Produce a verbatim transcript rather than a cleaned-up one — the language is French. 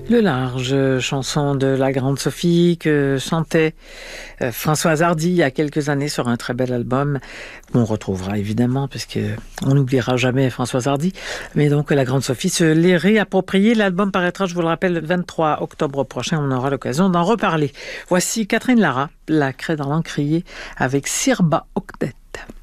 Le large, chanson de la Grande Sophie que chantait euh, Françoise Hardy il y a quelques années sur un très bel album qu'on retrouvera évidemment puisque on n'oubliera jamais Françoise Hardy. Mais donc la Grande Sophie se l'est réapproprié. L'album paraîtra, je vous le rappelle, le vingt-trois octobre prochain. On aura l'occasion d'en reparler. Voici Catherine Lara, la craie dans l'encrier avec Sirba Octet.